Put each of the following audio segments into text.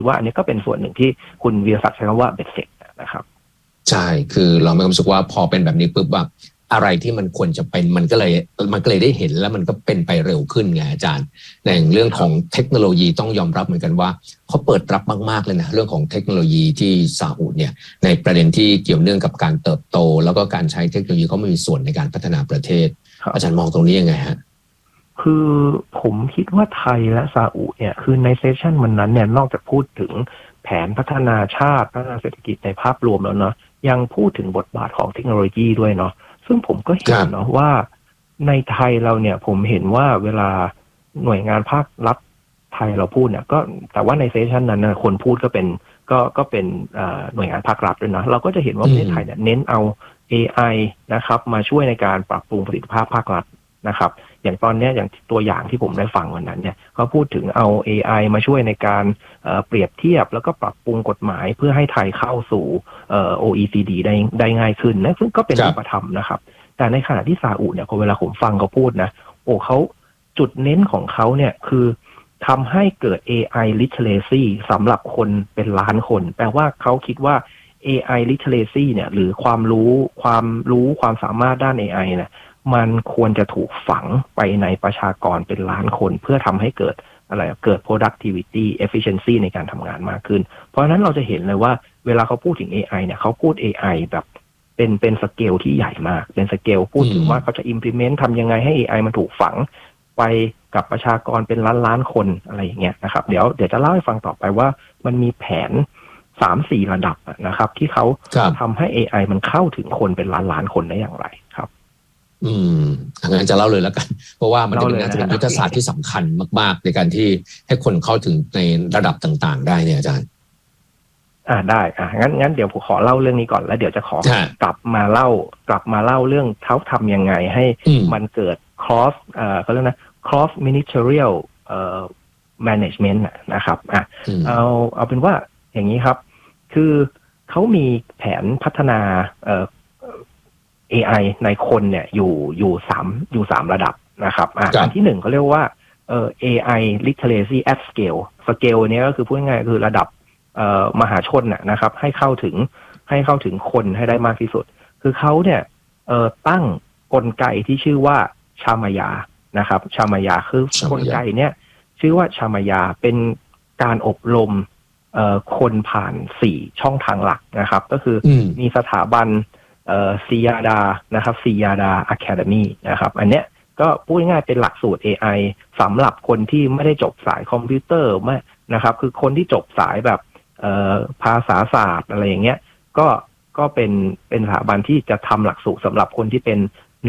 ว่าอันนี้ก็เป็นส่วนหนึ่งที่คุณวีรศักดิ์ใช้คำว่าเบ็ดเสร็จนะครับใช่คือเราไม่รู้สึกว่าพอเป็นแบบนี้ปุ๊บแบบอะไรที่มันควรจะเป็นมันก็เลยได้เห็นแล้วมันก็เป็นไปเร็วขึ้นไงอาจารย์ในเรื่องของเทคโนโลยีต้องยอมรับเหมือนกันว่าเขาเปิดรับมากๆเลยนะเรื่องของเทคโนโลยีที่ซาอุเนี่ยในประเด็นที่เกี่ยวเนื่องกับการเติบโตแล้วก็การใช้เทคโนโลยีเขามีส่วนในการพัฒนาประเทศอาจารย์มองตรงนี้ยังไงฮะคือผมคิดว่าไทยและซาอุเนี่ยคือในเซสชันวันนั้นเนี่ยนอกจากพูดถึงแผนพัฒนาชาติพัฒนาเศรษฐกิจในภาพรวมแล้วเนาะยังพูดถึงบทบาทของเทคโนโลยีด้วยเนาะซึ่งผมก็เห็นเนาะว่าในไทยเราเนี่ยผมเห็นว่าเวลาหน่วยงานภาครัฐไทยเราพูดเนี่ยก็แต่ว่าในเซสชันนั้นนะคนพูดก็เป็นหน่วยงานภาครัฐด้วยนะเราก็จะเห็นว่าประเทศไทยเนี่ยเน้นเอา AI นะครับมาช่วยในการปรับปรุงประสิทธิภาพภาครัฐนะครับอย่างตอนนี้อย่างตัวอย่างที่ผมได้ฟังวันนั้นเนี่ยเขาพูดถึงเอา AI มาช่วยในการเปรียบเทียบแล้วก็ปรับปรุงกฎหมายเพื่อให้ไทยเข้าสู่OECD ได้ง่ายขึ้นนะซึ่งก็เป็นรูปธรรมนะครับแต่ในขณะที่ซาอุเนี่ยพอเวลาผมฟังเขาพูดนะเขาจุดเน้นของเขาเนี่ยคือทำให้เกิด AI literacy สำหรับคนเป็นล้านคนแปลว่าเขาคิดว่า AI literacy เนี่ยหรือความสามารถด้าน AI เนี่ยมันควรจะถูกฝังไปในประชากรเป็นล้านคนเพื่อทำให้เกิดproductivity efficiency ในการทำงานมากขึ้นเพราะฉะนั้นเราจะเห็นเลยว่าเวลาเขาพูดถึง AI เนี่ยเขาพูด AI แบบเป็นสเกลที่ใหญ่มากเป็นสเกลพูดถึงว่าเขาจะ implement ทำยังไงให้ AI มันถูกฝังไปกับประชากรเป็นล้านคนอะไรอย่างเงี้ยนะครับเดี๋ยวจะเล่าให้ฟังต่อไปว่ามันมีแผน 3-4 ระดับนะครับที่เขาทำให้ AI มันเข้าถึงคนเป็นล้านคนได้อย่างไรครับงั้นจะเล่าเลยแล้วกันเพราะว่ามันน่าจะเป็นยุทธศาสตร์ที่สำคัญมากๆในการที่ให้คนเข้าถึงในระดับต่างๆได้เนี่ยอาจารย์ได้งั้นเดี๋ยวผมขอเล่าเรื่องนี้ก่อนแล้วเดี๋ยวจะขอกลับมาเล่าเรื่องเขาทำยังไงให้มันเกิด cross เขาเรียกนะ cross ministerial management นะครับเอาเป็นว่าอย่างนี้ครับคือเขามีแผนพัฒนาAI ในคนเนี่ยอยู่สามระดับนะครับอันที่หนึ่งเขาเรียกว่าAI literacy at scale เนี้ยก็คือพูดง่ายๆคือระดับมหาชนนะครับให้เข้าถึงคนให้ได้มากที่สุดคือเขาเนี่ยตั้งกลไกที่ชื่อว่าชามายานะครับชามายาคือกลไกเนี้ยชื่อว่าชามายาเป็นการอบรมคนผ่าน4ช่องทางหลักนะครับก็คือมีสถาบันซียาดานะครับซียาดาอะคาเดมี่นะครับอันเนี้ยก็พูดง่ายๆเป็นหลักสูตร AI สำหรับคนที่ไม่ได้จบสายคอมพิวเตอร์ไม่นะครับคือคนที่จบสายแบบภาษาศาสตร์อะไรอย่างเงี้ยก็เป็นสถาบันที่จะทำหลักสูตรสำหรับคนที่เป็น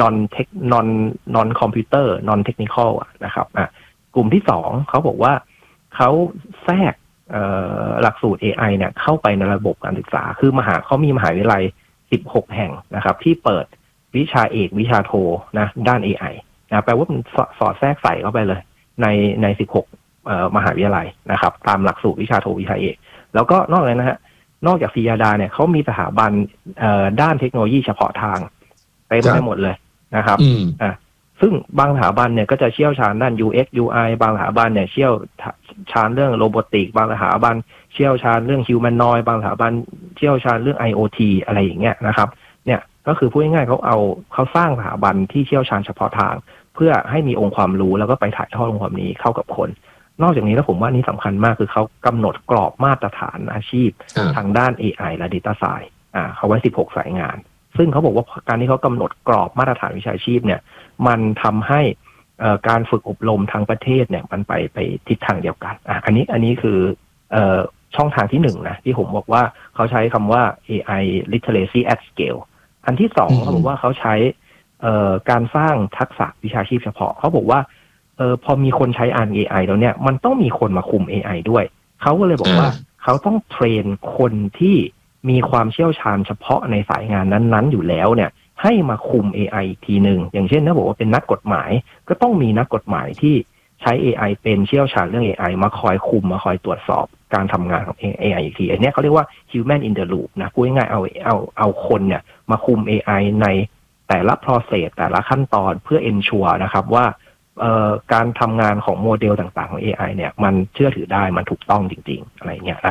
non computer non technical นะครับกลุ่มที่2เขาบอกว่าเขาแทรกหลักสูตร AI เนี่ยเข้าไปในระบบการศึกษาคือเขามีมหาวิทยาลัย16 แห่งนะครับที่เปิดวิชาเอกวิชาโทนะด้าน AI นะแปลว่ามันสอดแทรกใส่เข้าไปเลยใน16มหาวิทยาลัยนะครับตามหลักสูตรวิชาโทวิชาเอกแล้วก็นอกจากซียาดาเนี่ยเขามีสถาบันด้านเทคโนโลยีเฉพาะทางไปได้หมดเลยนะครับซึ่งบางสถาบันเนี่ยก็จะเชี่ยวชาญด้าน UX UI บางสถาบันเนี่ยเชี่ยวชาญเรื่องโรบอติกบางสถาบันเชี่ยวชาญเรื่อง humanoid บางสถาบันเชี่ยวชาญเรื่อง IoT อะไรอย่างเงี้ยนะครับเนี่ยก็คือพูดง่ายๆเขาสร้างสถาบันที่เชี่ยวชาญเฉพาะทางเพื่อให้มีองค์ความรู้แล้วก็ไปถ่ายทอดองค์ความนี้เข้ากับคนนอกจากนี้แล้วผมว่านี่สำคัญมากคือเขากำหนดกรอบมาตรฐานอาชีพทางด้าน AI และ Data Science เขาไว้16 สายงานซึ่งเขาบอกว่าการที่เขากำหนดกรอบมาตรฐานวิชาชีพเนี่ยมันทำให้การฝึกอบรมทางประเทศเนี่ยมันไปทิศทางเดียวกันอันนี้คือช่องทางที่1นะที่ผมบอกว่าเขาใช้คำว่า AI literacy at scale อันที่2เขาบอกว่าเขาใช้การสร้างทักษะวิชาชีพเฉพาะเขาบอกว่าพอมีคนใช้AI แล้วเนี่ยมันต้องมีคนมาคุม AI ด้วยเขาก็เลยบอกว่าเขาต้องเทรนคนที่มีความเชี่ยวชาญเฉพาะในสายงานนั้นๆอยู่แล้วเนี่ยให้มาคุม AI อีกทีหนึ่งอย่างเช่นถ้าบอกว่าเป็นนักกฎหมายก็ต้องมีนักกฎหมายที่ใช้ AI เป็นเชี่ยวชาญเรื่อง AI มาคอยคุมมาคอยตรวจสอบการทำงานของ AI อีกทีอันนี้เขาเรียกว่า human in the loop นะพูดง่ายๆเอาคนเนี่ยมาคุม AI ในแต่ละ process แต่ละขั้นตอนเพื่อ ensure นะครับว่าการทำงานของโมเดลต่างๆของ AI เนี่ยมันเชื่อถือได้มันถูกต้องจริงๆอะไรเงี้ย